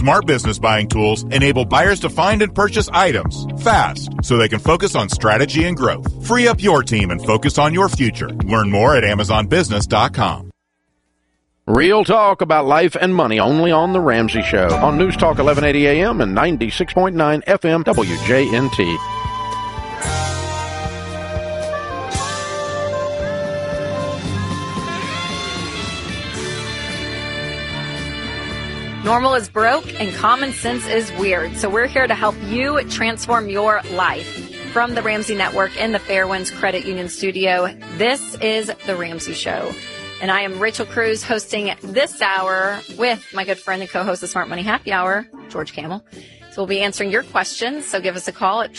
Smart business buying tools enable buyers to find and purchase items fast so they can focus on strategy and growth. Free up your team and focus on your future. Learn more at AmazonBusiness.com. Real talk about life and money only on The Ramsey Show on News Talk 1180 AM and 96.9 FM WJNT. Normal is broke and common sense is weird. So we're here to help you transform your life. From the Ramsey Network in the Fairwinds Credit Union studio, this is The Ramsey Show. And I am Rachel Cruz hosting this hour with my good friend and co-host of Smart Money Happy Hour, George Kamel. So we'll be answering your questions. So give us a call at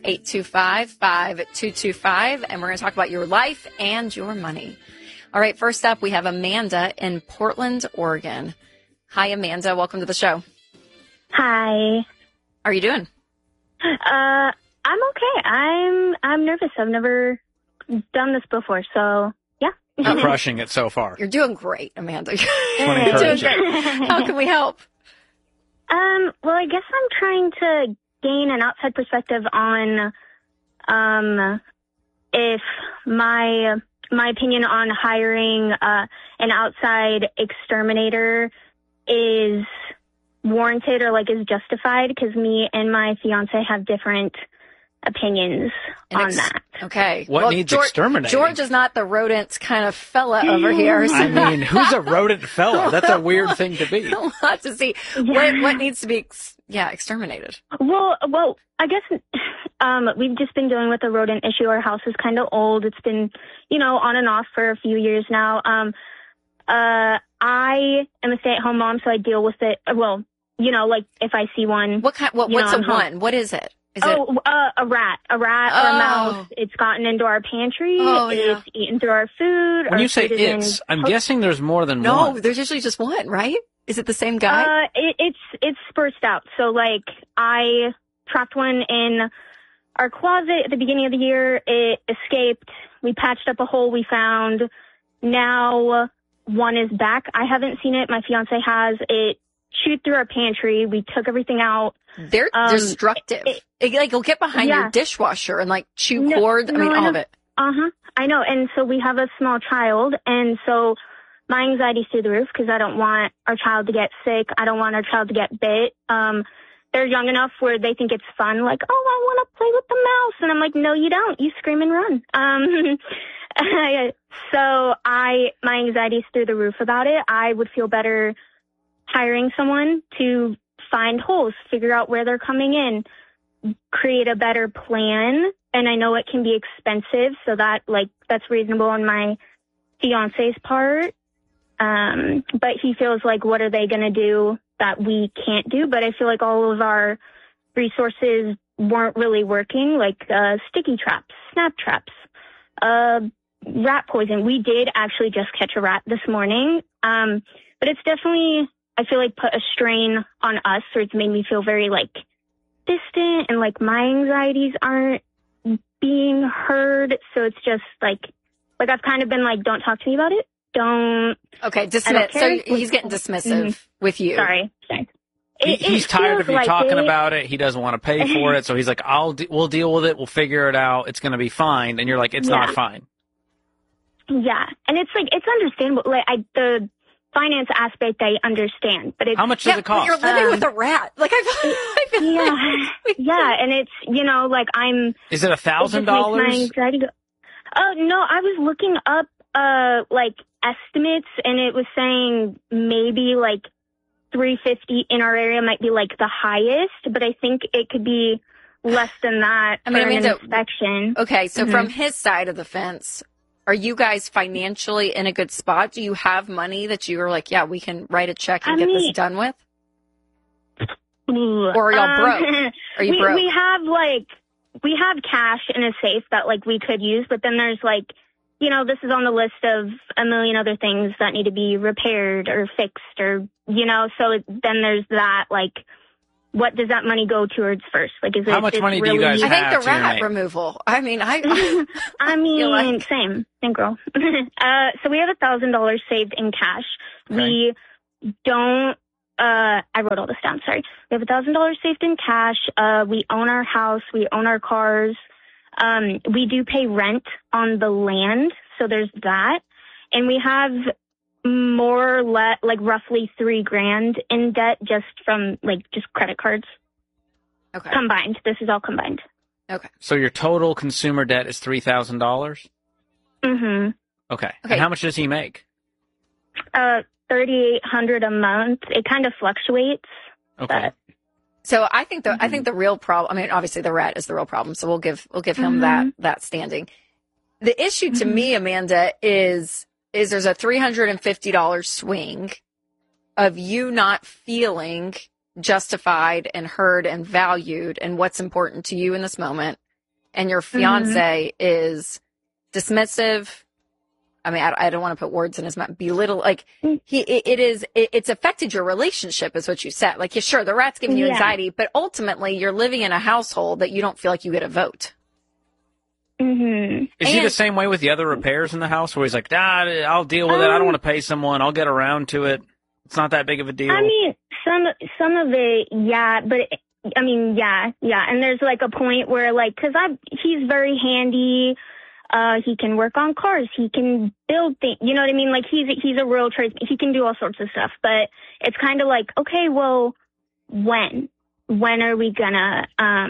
888-825-5225. And we're going to talk about your life and your money. All right, first up, we have Amanda in Portland, Oregon. Hi, Amanda. Welcome to the show. Hi. How are you doing? I'm okay. I'm nervous. I've never done this before, so yeah. You're crushing it so far. You're doing great, Amanda. You're doing great. How can we help? Well, I guess I'm trying to gain an outside perspective on if my opinion on hiring an outside exterminator is warranted or is justified, because me and my fiance have different opinions on that. Okay. What needs exterminating? George is not the rodent kind of fella over here. So I mean, who's a rodent fella? That's a weird thing to be. We'll have to see what needs to be exterminated. Well, I guess we've just been dealing with a rodent issue. Our house is kind of old. It's been, on and off for a few years now. I am a stay-at-home mom, so I deal with it. Well, if I see one. What's a one? What is it? Is it a rat or a mouse? It's gotten into our pantry. It's eaten through our food. When you say it's, I'm guessing there's more than one. No, there's usually just one, right? Is it the same guy? It's dispersed out. So I trapped one in our closet at the beginning of the year. It escaped. We patched up a hole we found. Now one is back. I haven't seen it. My fiance has. It chewed through our pantry. We took everything out. They're destructive. It'll get behind your dishwasher and chew cords. All of it. I know. And so we have a small child, and so my anxiety's through the roof because I don't want our child to get sick. I don't want our child to get bit. They're young enough where they think it's fun, I want to play with the mouse. And I'm like, no, you don't. You scream and run. So my anxiety's through the roof about it. I would feel better hiring someone to find holes, figure out where they're coming in, create a better plan. And I know it can be expensive, so that's reasonable on my fiance's part. But he feels what are they going to do that we can't do? But I feel all of our resources weren't really working, sticky traps, snap traps, rat poison. We did actually just catch a rat this morning. But it's definitely, I feel put a strain on us, or it's made me feel very distant, and my anxieties aren't being heard. So it's just I've kind of been don't talk to me about it. Okay, dismiss. So he's getting dismissive with you. Sorry. He's tired of you talking about it. He doesn't want to pay for it. So he's like, we'll deal with it. We'll figure it out. It's going to be fine. And you're like, it's not fine. Yeah. And it's it's understandable. The finance aspect I understand, but how much does it cost? You're living with a rat. Yeah. And it's, I'm. Is it $1,000? My anxiety oh, no, I was looking up, estimates, and it was saying maybe $350 in our area might be the highest, but I think it could be less than that for an inspection. Okay, so from his side of the fence, are you guys financially in a good spot? Do you have money that you are we can write a check and get this done with? Or are y'all broke? Are you broke? We have cash in a safe that we could use, but then there's this is on the list of a million other things that need to be repaired or fixed or, so then there's that, what does that money go towards first? How much money do you guys have? I think the rat removal. Same girl. So we have $1,000 saved in cash. Okay. We don't I wrote all this down, sorry. We have $1,000 saved in cash. We own our house. We own our cars. We do pay rent on the land, so there's that. And we have more or less, like roughly $3,000 in debt just from just credit cards. Okay. Combined. This is all combined. Okay. So your total consumer debt is $3,000? Mm-hmm. Okay. And how much does he make? $3,800 a month. It kind of fluctuates. Okay. So I think the real problem, I mean, obviously the rent is the real problem. So we'll give him that standing. The issue to me, Amanda, is there's a $350 swing of you not feeling justified and heard and valued and what's important to you in this moment. And your fiance is dismissive. I mean, I don't want to put words in his mouth, belittle, it's affected your relationship is what you said. Like, yeah, sure, the rat's giving you anxiety, but ultimately you're living in a household that you don't feel like you get a vote. Mm-hmm. Is he the same way with the other repairs in the house where he's like, I'll deal with it. I don't want to pay someone. I'll get around to it. It's not that big of a deal. I mean, some of it, yeah, but I mean, yeah. And there's like a point where cause he's very handy. He can work on cars. He can build things. You know what I mean? Like he's a real tradesman. He can do all sorts of stuff, but it's kind of like, okay, well, when are we gonna,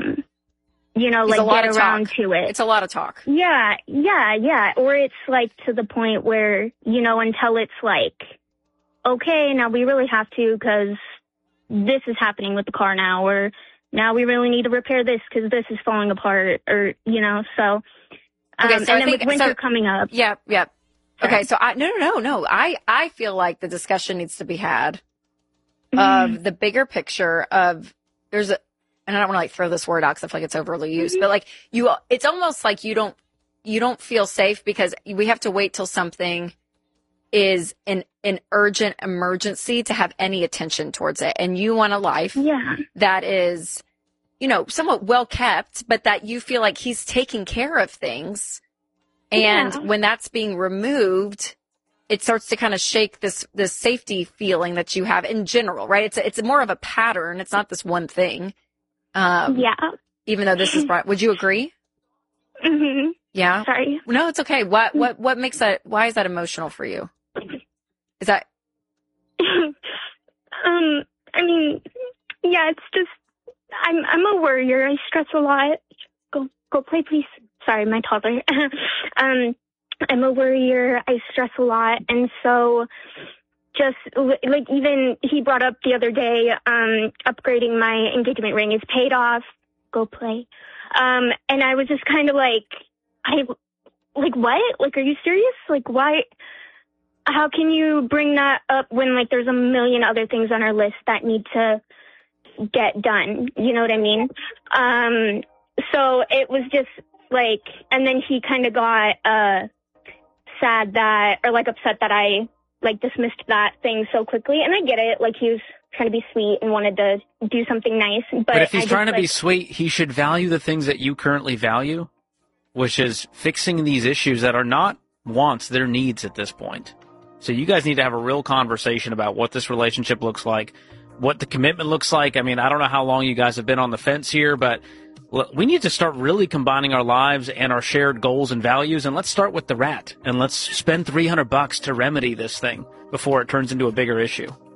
get around to it? It's a lot of talk. Yeah. Or it's like to the point where, until it's like, okay, now we really have to because this is happening with the car now, or now we really need to repair this because this is falling apart, or, so. Okay, so and then with winter coming up. Yeah. Okay, so no. I feel like the discussion needs to be had of the bigger picture of and I don't want to throw this word out because I feel like it's overly used, but it's almost like you don't feel safe because we have to wait till something is an urgent emergency to have any attention towards it. And you want a life that is, somewhat well kept, but that you feel like he's taking care of things. And when that's being removed, it starts to kind of shake this safety feeling that you have in general, right? It's more of a pattern. It's not this one thing. Even though this is right. Would you agree? Mm-hmm. Yeah. Sorry. No, it's okay. What makes that, why is that emotional for you? Is that? I mean, yeah, it's just, I'm a worrier. I stress a lot. Go play, please. Sorry, my toddler. I'm a worrier. I stress a lot. And so just even he brought up the other day, upgrading my engagement ring is paid off. Go play. And I was just kind of what? Are you serious? Why? How can you bring that up when there's a million other things on our list that need to get done? You know what I mean? So it was just and then he kind of got sad that, or upset that I dismissed that thing so quickly. And I get it. He was trying to be sweet and wanted to do something nice. But if he's trying to be sweet, he should value the things that you currently value, which is fixing these issues that are not wants, they're needs at this point. So you guys need to have a real conversation about what this relationship looks like, what the commitment looks like. I mean, I don't know how long you guys have been on the fence here, but we need to start really combining our lives and our shared goals and values. And let's start with the rat, and let's spend $300 to remedy this thing before it turns into a bigger issue.